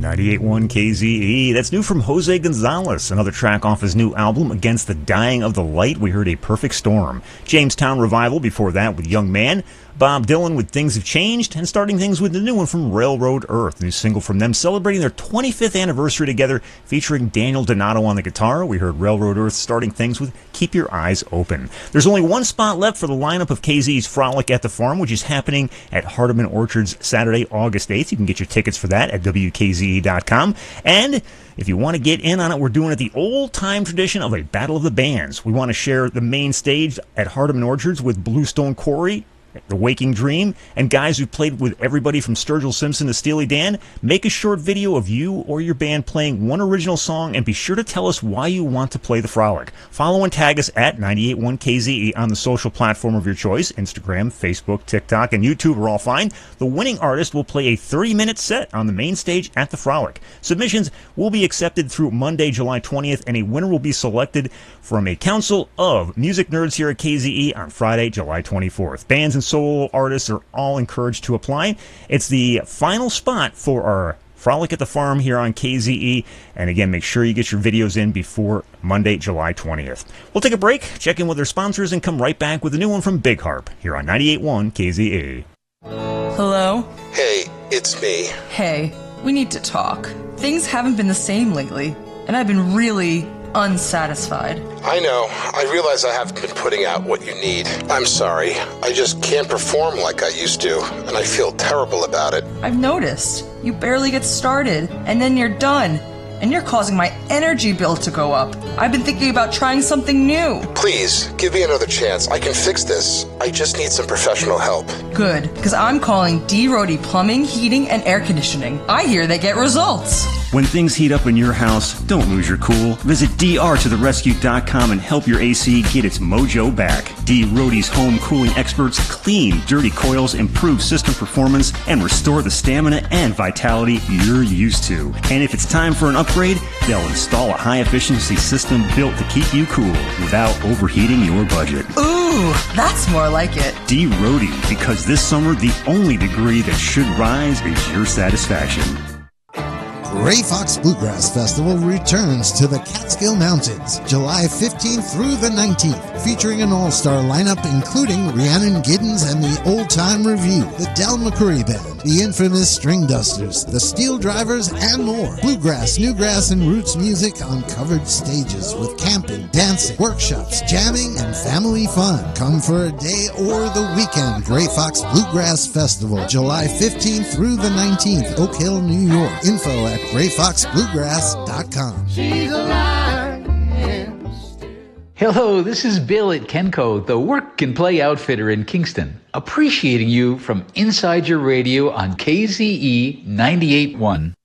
98.1 KZE. That's new from Jose Gonzalez, another track off his new album, Against the Dying of the Light. We heard A Perfect Storm. Jamestown Revival before that with Young Man. Bob Dylan with Things Have Changed, and starting things with the new one from Railroad Earth, new single from them celebrating their 25th anniversary together, featuring Daniel Donato on the guitar. We heard Railroad Earth starting things with Keep Your Eyes Open. There's only one spot left for the lineup of KZ's Frolic at the Farm, which is happening at Hardeman Orchards Saturday, August 8th. You can get your tickets for that at WKZE.com. And if you want to get in on it, we're doing it the old-time tradition of a Battle of the Bands. We want to share the main stage at Hardeman Orchards with Bluestone Quarry, The Waking Dream, and guys who played with everybody from Sturgill Simpson to Steely Dan. Make a short video of you or your band playing one original song, and be sure to tell us why you want to play the Frolic. Follow and tag us at 98.1 KZE on the social platform of your choice. Instagram, Facebook, TikTok, and YouTube are all fine. The winning artist will play a 30-minute set on the main stage at the Frolic. Submissions will be accepted through Monday, July 20th, and a winner will be selected from a council of music nerds here at KZE on Friday, July 24th. Bands and solo artists are all encouraged to apply. It's the final spot for our Frolic at the Farm here on KZE. And again, make sure you get your videos in before Monday, July 20th. We'll take a break, check in with our sponsors, and come right back with a new one from Big Harp here on 98.1 KZE. Hello? Hey, it's me. Hey, we need to talk. Things haven't been the same lately, and I've been really unsatisfied. I know. I realize I haven't been putting out what you need. I'm sorry. I just can't perform like I used to, and I feel terrible about it. I've noticed. You barely get started, and then you're done. And you're causing my energy bill to go up. I've been thinking about trying something new. Please, give me another chance. I can fix this. I just need some professional help. Good, because I'm calling D. Rohde Plumbing, Heating, and Air Conditioning. I hear they get results. When things heat up in your house, don't lose your cool. Visit drtotherescue.com and help your AC get its mojo back. D. Rohde's home cooling experts clean dirty coils, improve system performance, and restore the stamina and vitality you're used to. And if it's time for an upgrade, they'll install a high-efficiency system built to keep you cool without overheating your budget. Ooh, that's more like it. D. Rohde, because this summer, the only degree that should rise is your satisfaction. Gray Fox Bluegrass Festival returns to the Catskill Mountains July 15th through the 19th, featuring an all-star lineup including Rhiannon Giddens and the Old Time Review, the Del McCoury Band, the infamous String Dusters, the Steel Drivers, and more. Bluegrass, newgrass, and roots music on covered stages with camping, dancing, workshops, jamming, and family fun. Come for a day or the weekend. Gray Fox Bluegrass Festival, July 15th through the 19th, Oak Hill, New York. Info at GrayFoxBluegrass.com. Hello, this is Bill at Kenco, the work and play outfitter in Kingston, appreciating you from inside your radio on KZE 98.1.